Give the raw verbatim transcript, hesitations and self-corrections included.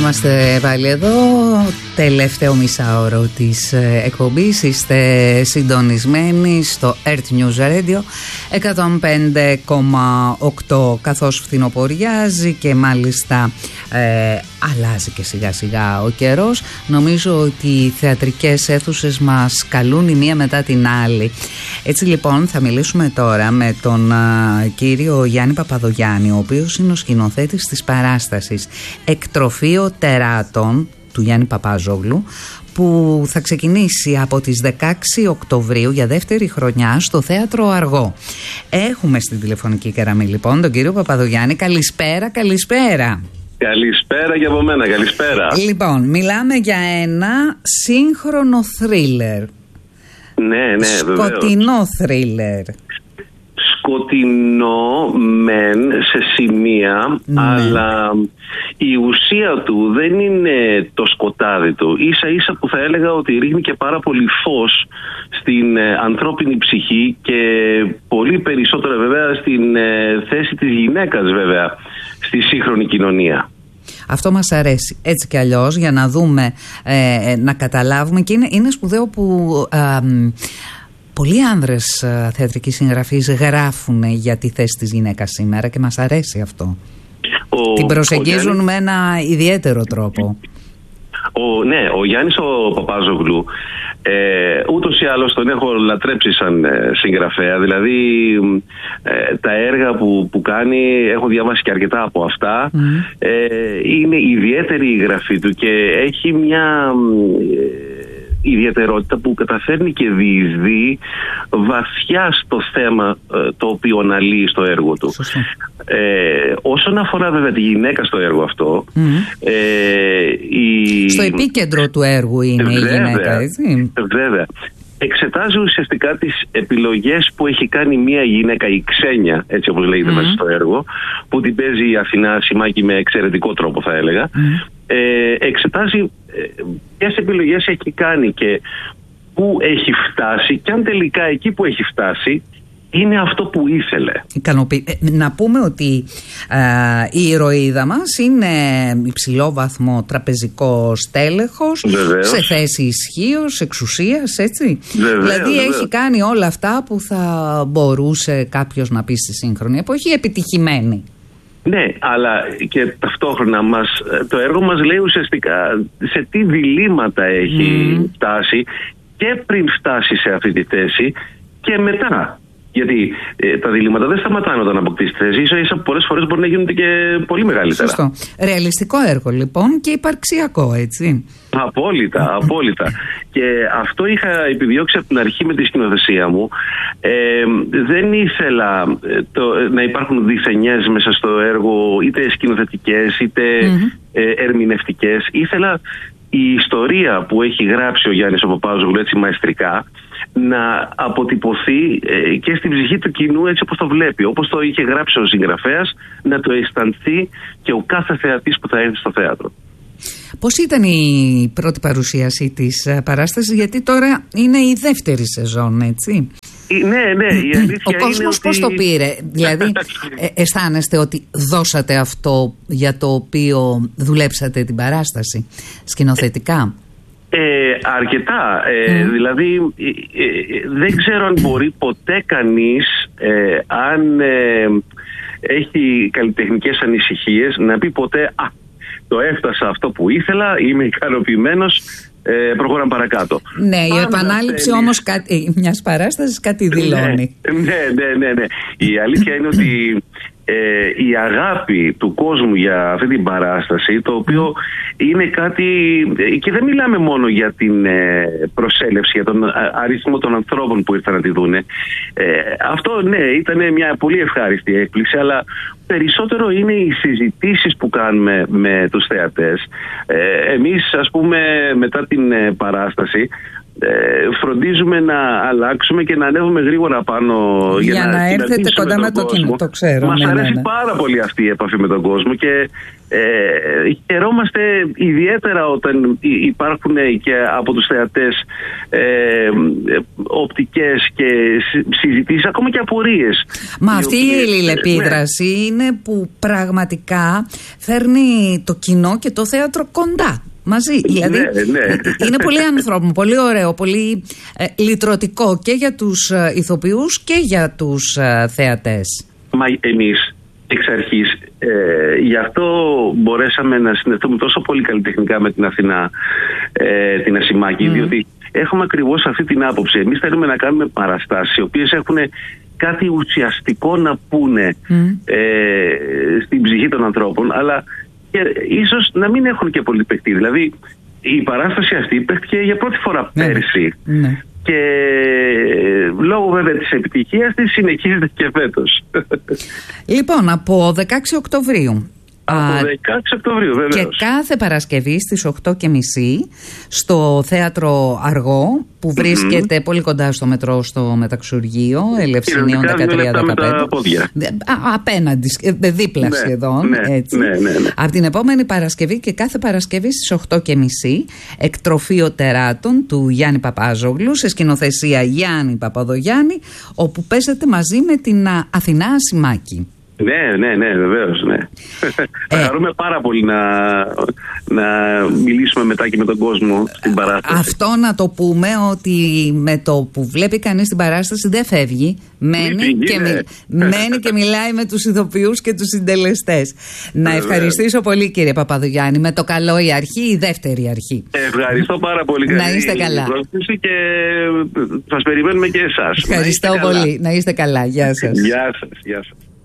Είμαστε πάλι εδώ, τελευταίο μισάωρο της εκπομπής. Είστε συντονισμένοι στο Earth News Radio εκατόν πέντε κόμμα οκτώ, καθώς φθινοποριάζει και μάλιστα ε, αλλάζει και σιγά σιγά ο καιρός. Νομίζω ότι οι θεατρικές αίθουσες μας καλούν η μία μετά την άλλη. Έτσι λοιπόν θα μιλήσουμε τώρα με τον α, κύριο Γιάννη Παπαδογιάννη, ο οποίος είναι ο σκηνοθέτης της παράστασης Εκτροφείο Τεράτων του Γιάννη Παπάζογλου, που θα ξεκινήσει από τις δεκαέξι Οκτωβρίου για δεύτερη χρονιά στο Θέατρο Αργό. Έχουμε στην τηλεφωνική γραμμή λοιπόν τον κύριο Παπαδογιάννη. Καλησπέρα, καλησπέρα. Καλησπέρα και από μένα, καλησπέρα. Λοιπόν, μιλάμε για ένα σύγχρονο θρίλερ. Ναι, ναι, σκοτεινό βεβαίως. θρίλερ. Σκοτεινό μεν σε σημεία, ναι, αλλά η ουσία του δεν είναι το σκοτάδι του. Ίσα ίσα που θα έλεγα ότι ρίχνει και πάρα πολύ φως στην ε, ανθρώπινη ψυχή και πολύ περισσότερο βέβαια στην ε, θέση της γυναίκας βέβαια στη σύγχρονη κοινωνία. Αυτό μας αρέσει έτσι κι αλλιώς, για να δούμε, ε, να καταλάβουμε, και είναι, είναι σπουδαίο που ε, πολλοί άνδρες ε, θεατρικοί συγγραφείς γράφουν για τη θέση της γυναίκας σήμερα και μας αρέσει αυτό. Ο, Την προσεγγίζουν ο με ένα ιδιαίτερο τρόπο. Ο, ναι, ο Γιάννης ο Παπάζογλου ε, ούτως ή άλλως τον έχω λατρέψει σαν ε, συγγραφέα. Δηλαδή ε, τα έργα που, που κάνει, έχω διαβάσει και αρκετά από αυτά. Mm. ε, είναι ιδιαίτερη η γραφή του και έχει μια ε, ιδιαιτερότητα που καταφέρνει και διεισδύει βαθιά στο θέμα ε, το οποίο αναλύει στο έργο του. Ε, όσον αφορά βέβαια τη γυναίκα στο έργο αυτό, mm. ε, η... στο επίκεντρο του έργου είναι βέβαια, η γυναίκα, έτσι. Βέβαια. Εξετάζει ουσιαστικά τις επιλογές που έχει κάνει μια γυναίκα, η ξένια, έτσι όπως λέγεται mm. μέσα στο έργο, που την παίζει η Αθηνά Σιμάκη με εξαιρετικό τρόπο, θα έλεγα. Mm. Ε, εξετάζει ε, ποιες επιλογές έχει κάνει και πού έχει φτάσει, και αν τελικά εκεί που έχει φτάσει είναι αυτό που ήθελε. Ικανοποιη... Ε, να πούμε ότι ε, η ηρωίδα μας είναι υψηλό βαθμό τραπεζικό στέλεχος, βεβαίως, σε θέση ισχύως, εξουσίας, έτσι. Βεβαίως, δηλαδή βεβαίως. Έχει κάνει όλα αυτά που θα μπορούσε κάποιος να πει στη σύγχρονη εποχή, επιτυχημένη. Ναι, αλλά και ταυτόχρονα μας, το έργο μας λέει ουσιαστικά σε τι διλήμματα έχει mm. φτάσει και πριν φτάσει σε αυτή τη θέση και μετά. Γιατί ε, τα διλήμματα δεν σταματάνε όταν αποκτήσει τη θέση. Ίσα ίσα πολλές φορές μπορεί να γίνονται και πολύ μεγαλύτερα. Σωστό. Ρεαλιστικό έργο λοιπόν και υπαρξιακό, έτσι. Απόλυτα, απόλυτα. Και αυτό είχα επιδιώξει από την αρχή με τη σκηνοθεσία μου. Ε, δεν ήθελα ε, το, να υπάρχουν διθενιές μέσα στο έργο, είτε σκηνοθετικές είτε mm-hmm. ε, ερμηνευτικές. Ήθελα η ιστορία που έχει γράψει ο Γιάννης ο Παπάζογλου έτσι μαεστρικά να αποτυπωθεί ε, και στην ψυχή του κοινού έτσι όπως το βλέπει, όπως το είχε γράψει ο συγγραφέας, να το αισθανθεί και ο κάθε θεατής που θα έρθει στο θέατρο. Πώς ήταν η πρώτη παρουσίαση της παράστασης, γιατί τώρα είναι η δεύτερη σεζόν, έτσι? Ναι, ναι, η αλήθεια ο κόσμος είναι πώς ότι... το πήρε? Δηλαδή ε, αισθάνεστε ότι δώσατε αυτό για το οποίο δουλέψατε την παράσταση σκηνοθετικά? Ε, αρκετά. Ε, mm. Δηλαδή ε, ε, δεν ξέρω αν μπορεί ποτέ κανείς ε, αν ε, έχει καλλιτεχνικές ανησυχίες να πει ποτέ «Α, το έφτασα αυτό που ήθελα, είμαι ικανοποιημένος, ε, προχωράμε παρακάτω». Ναι, η επανάληψη θέλει... όμως κάτι, μιας παράστασης κάτι δηλώνει. Ναι, ναι, ναι, ναι, ναι. Η αλήθεια είναι ότι ε, η αγάπη του κόσμου για αυτή την παράσταση, το οποίο είναι κάτι, και δεν μιλάμε μόνο για την ε, προσέλευση, για τον αριθμό των ανθρώπων που ήρθαν να τη δούνε. Ε, αυτό ναι, ήταν μια πολύ ευχάριστη έκπληξη, αλλά περισσότερο είναι οι συζητήσεις που κάνουμε με τους θεατές. Ε, εμείς, ας πούμε, μετά την ε, παράσταση, ε, φροντίζουμε να αλλάξουμε και να ανέβουμε γρήγορα πάνω για, για να, να έρθετε κοντά με το κοινό. Το ξέρω. Μας ναι, αρέσει ναι, ναι. πάρα πολύ αυτή η επαφή με τον κόσμο και ε, χαιρόμαστε ιδιαίτερα όταν υπάρχουν και από τους θεατές ε, οπτικές και συζητήσεις, ακόμα και απορίες. Μα αυτή η αλληλεπίδραση ναι. είναι που πραγματικά φέρνει το κοινό και το θέατρο κοντά. Μαζί. Δηλαδή, ναι, ναι. είναι πολύ ανθρώπινο, πολύ ωραίο, πολύ ε, λυτρωτικό και για τους ε, ηθοποιούς και για τους ε, θεατές. Μα εμείς εξ αρχής, ε, γι' αυτό μπορέσαμε να συνδεθούμε τόσο πολύ καλλιτεχνικά με την Αθηνά, ε, την Ασημάκη, mm. διότι έχουμε ακριβώς αυτή την άποψη. Εμείς θέλουμε να κάνουμε παραστάσεις οι οποίες έχουν κάτι ουσιαστικό να πούνε mm. ε, στην ψυχή των ανθρώπων, αλλά και ίσως να μην έχουν και πολύ παιχτεί. Δηλαδή η παράσταση αυτή παίχτηκε για πρώτη φορά ναι, πέρσι ναι. και λόγω βέβαια της επιτυχίας της συνεχίζεται και φέτος. Λοιπόν, από δεκαέξι Οκτωβρίου. Από δεκαέξι Οκτωβρίου, βεβαίως. Και κάθε Παρασκευή στις οκτώ και μισή στο Θέατρο Αργό, που βρίσκεται mm-hmm. πολύ κοντά στο μετρό, στο Μεταξουργείο, Ελευσινίων δεκατρία δεκαπέντε. Απέναντι, δίπλα ναι, σχεδόν. Ναι, έτσι. Ναι, ναι, ναι. Από την επόμενη Παρασκευή και κάθε Παρασκευή στις οκτώ και μισή, εκτροφή οτεράτων του Γιάννη Παπάζογλου, σε σκηνοθεσία Γιάννη Παπαδογιάννη, όπου παίζεται μαζί με την Αθηνά Ασημάκη. Ναι, ναι, ναι, βεβαίως, ναι. Θα ε, χαρούμε πάρα πολύ να, να μιλήσουμε μετά και με τον κόσμο στην παράσταση. Αυτό να το πούμε, ότι με το που βλέπει κανείς την παράσταση δεν φεύγει. Μένει και, μι, μένει και μιλάει με τους ηθοποιούς και τους συντελεστές. Να ευχαριστήσω πολύ, κύριε Παπαδογιάννη. Με το καλό η αρχή, η δεύτερη αρχή. Ευχαριστώ πάρα πολύ. Να είστε καλά. Και σας περιμένουμε και εσάς. Ευχαριστώ πολύ. Να είστε καλά. Γεια σας. Γεια σας. Γεια σας.